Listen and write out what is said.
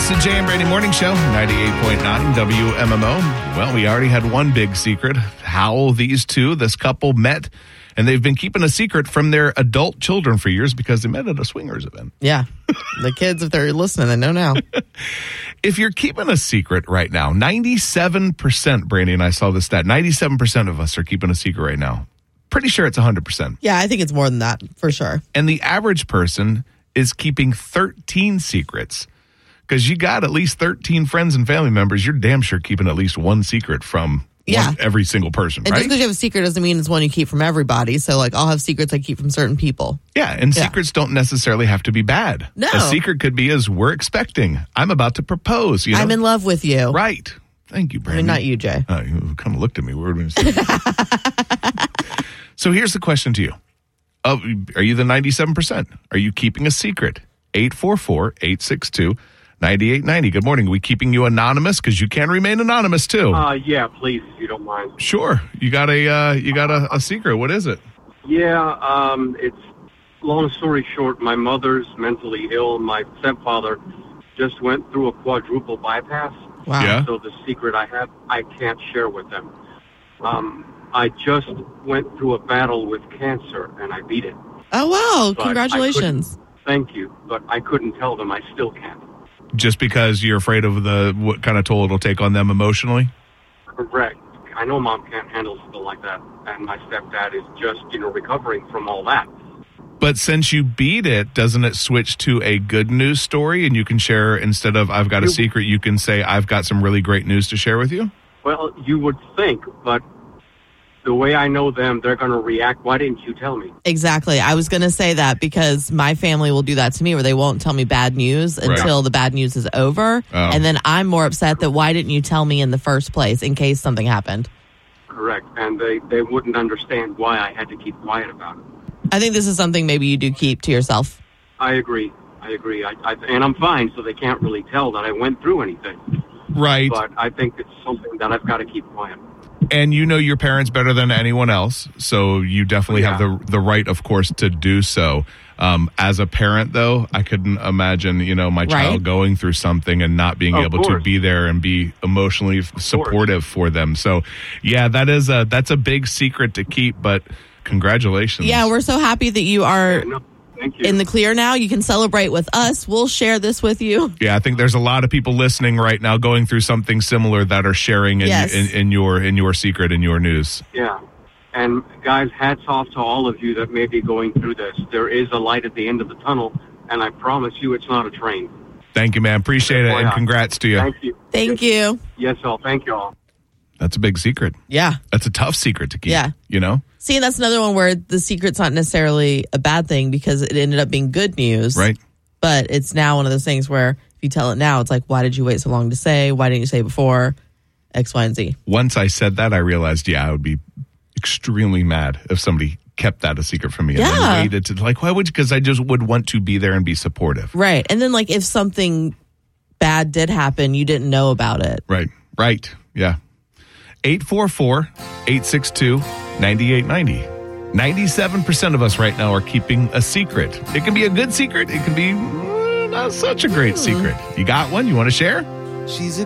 It's the Jay and Brady Morning Show, 98.9 WMMO. Well, we already had one big secret, how these two, this couple met, and they've been keeping a secret from their adult children for years because they met at a swingers event. Yeah. The kids, if they're listening, they know now. If you're keeping a secret right now, 97%, Brady and I saw this stat, 97% of us are keeping a secret right now. Pretty sure it's 100%. Yeah, I think it's more than that, for sure. And the average person is keeping 13 secrets. Because you got at least 13 friends and family members, you're damn sure keeping at least one secret from every single person, and right? just because you have a secret doesn't mean it's one you keep from everybody. So, like, I'll have secrets I keep from certain people. Yeah, and secrets don't necessarily have to be bad. No. A secret could be as we're expecting. I'm about to propose. You know? I'm in love with you. Right. Thank you, Brandon. I mean, not you, Jay. You kind of looked at me weird when you said that. So here's the question to you. Are you the 97%? Are you keeping a secret? 844-862-9890. Good morning. Are we keeping you anonymous? Because you can remain anonymous, too. Yeah, please, if you don't mind. Sure. You got a secret. What is it? Yeah, it's long story short, my mother's mentally ill. My stepfather just went through a quadruple bypass. Wow. Yeah. So the secret I have, I can't share with them. I just went through a battle with cancer, and I beat it. Oh, wow. But Congratulations. Thank you, but I couldn't tell them. I still can't. Just because you're afraid of what kind of toll it'll take on them emotionally? Correct. I know Mom can't handle something like that, and my stepdad is just, recovering from all that. But since you beat it, doesn't it switch to a good news story? And you can share, instead of I've got a secret, you can say I've got some really great news to share with you? Well, you would think, but the way I know them, they're going to react. Why didn't you tell me? Exactly. I was going to say that because my family will do that to me where they won't tell me bad news until the bad news is over. Oh. And then I'm more upset that why didn't you tell me in the first place in case something happened? Correct. And they wouldn't understand why I had to keep quiet about it. I think this is something maybe you do keep to yourself. I agree. And I'm fine, so they can't really tell that I went through anything. Right. But I think it's something that I've got to keep quiet. And you know your parents better than anyone else, so you definitely have the right, of course, to do so. As a parent, though, I couldn't imagine, my child going through something and not being able to be there and be emotionally supportive for them. So, yeah, that's a big secret to keep, but congratulations. Yeah, we're so happy that you are Thank you. in the clear now. You can celebrate with us. We'll share this with you. Yeah, I think there's a lot of people listening right now going through something similar that are sharing in your secret, in your news. Yeah. And guys, hats off to all of you that may be going through this. There is a light at the end of the tunnel, and I promise you it's not a train. Thank you, man. Appreciate it, and congrats to you. Thank you. Thank you. Yes, all. Thank you all. That's a big secret. Yeah. That's a tough secret to keep. Yeah. See, and that's another one where the secret's not necessarily a bad thing because it ended up being good news. Right. But it's now one of those things where if you tell it now, it's like, why did you wait so long to say? Why didn't you say before? X, Y, and Z. Once I said that, I realized, I would be extremely mad if somebody kept that a secret from me and then waited to, why would you? Because I just would want to be there and be supportive. Right. And then, if something bad did happen, you didn't know about it. Right. Yeah. 844-862-9890. 97% of us right now are keeping a secret. It can be a good secret. It can be not such a great secret. You got one? You want to share? She's a